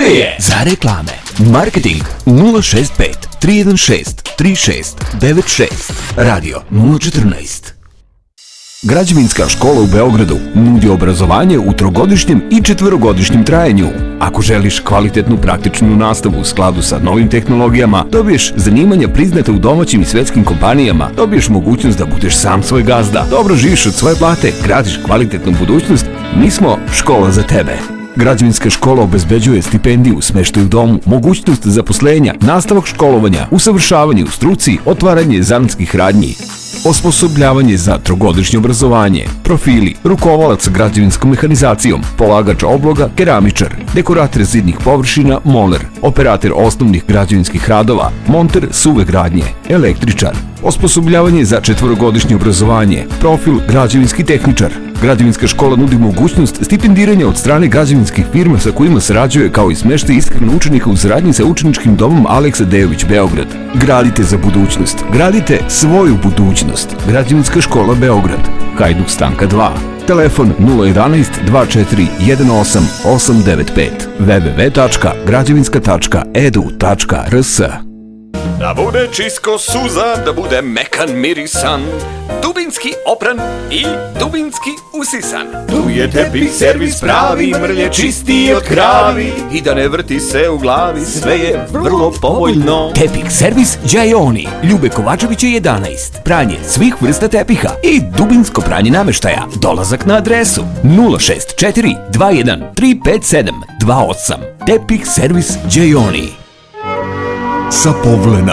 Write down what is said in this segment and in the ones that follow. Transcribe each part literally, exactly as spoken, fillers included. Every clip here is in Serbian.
je za reklame. Marketing nula šest pet tri jedan šest tri šest devet šest. Radio nula četrnaest. Građevinska škola u Beogradu nudi obrazovanje u trogodišnjem i četvorogodišnjem trajanju. Ako želiš kvalitetnu praktičnu nastavu u skladu sa novim tehnologijama, dobiješ zanimanja priznate u domaćim i svetskim kompanijama, dobiješ mogućnost da budeš sam svoj gazda, dobro živiš od svoje plate, gradiš kvalitetnu budućnost, mi smo škola za tebe. Građevinska škola obezbeđuje stipendiju, smeštaj u domu, mogućnost zaposlenja, nastavak školovanja, usavršavanje u struci, otvaranje zanatskih radnji, osposobljavanje za trogodišnje obrazovanje, profili, rukovalac građevinskom mehanizacijom, polagač obloga, keramičar, dekorator zidnih površina, moler, operator osnovnih građevinskih radova, monter suve gradnje, električar, osposobljavanje za četvorogodišnje obrazovanje, profil građevinski tehničar. Građevinska škola nudi mogućnost stipendiranja od strane građevinskih firma sa kojima sarađuje, kao i smeštaj ishrane učenika u saradnji sa učeničkim domom Aleksa Dejović Beograd. Gradite za budućnost. Gradite svoju budućnost. Građevinska škola Beograd. Hajduk Stanka dva. Telefon nula jedanaest dva četiri jedan osam osam devet pet. w w w tačka građevinska tačka e d u tačka r s. Da bude čisto suza, da bude mekan mirisan, dubinski opran i dubinski usisan. Tu je tepih servis pravi, mrlje čisti od kravi i da ne vrti se u glavi, sve je vrlo povoljno. Tepih servis Đajoni, Ljube Kovačevića jedanaest. Pranje svih vrsta tepiha i dubinsko pranje nameštaja. Dolazak na adresu nula šest četiri dva jedan tri pet sedam dva osam. Tepih servis Đajoni. Sa Povlena.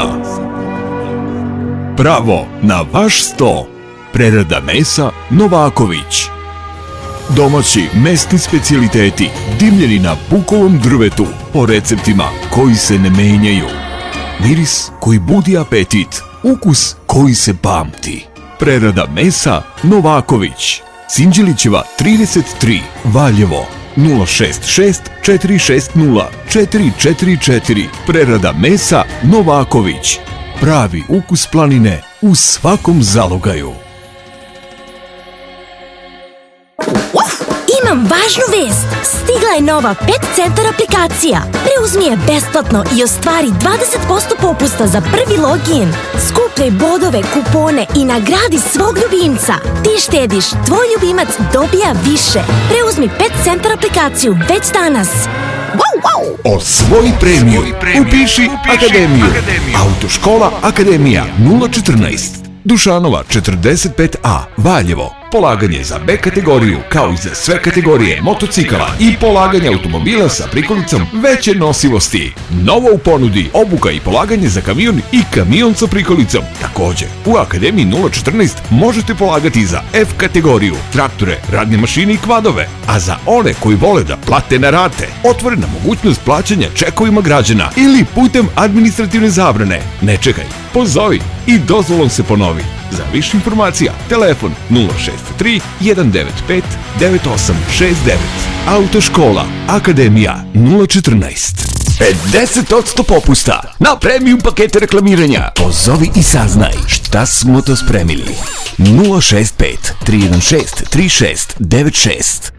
Pravo na vaš sto. Prerada mesa Novaković. Domaći mesni specijaliteti dimljeni na bukovom drvetu po receptima koji se ne menjaju. Miris koji budi apetit, ukus koji se pamti. Prerada mesa Novaković. Sinđelićeva trideset tri, Valjevo. nula šest šest četiri šest nula četiri četiri četiri. Prerada mesa Novaković. Pravi ukus planine u svakom zalogaju. Imam važnu vest! Stigla je nova Pet Centar aplikacija. Preuzmi je besplatno i ostvari dvadeset posto popusta za prvi login. Skupljaj bodove, kupone i nagradi svog ljubimca. Ti štediš, tvoj ljubimac dobija više. Preuzmi Pet Centar aplikaciju već danas. Wow, wow. Osvoji premiju. Upiši Akademiju. Autoškola Akademija nula četrnaest. Dušanova četrdeset pet a, Valjevo. Polaganje za B kategoriju, kao i za sve kategorije motocikala i polaganje automobila sa prikolicom veće nosivosti. Novo u ponudi obuka i polaganje za kamion i kamion sa prikolicom. Također, u Akademiji nula četrnaest možete polagati za F kategoriju, traktore, radne mašine i kvadove. A za one koji vole da plate na rate, otvorena mogućnost plaćanja čekovima građana ili putem administrativne zabrane. Ne čekaj, pozovi i dozvolom se ponovi. Za više informacija, telefon nula šest tri jedan devet pet devet osam šest devet. Autoškola Akademija nula četrnaest. pedeset posto popusta na premium pakete reklamiranja. Pozovi i saznaj šta smo to spremili. nula šest pet tri jedan šest tri šest devet šest.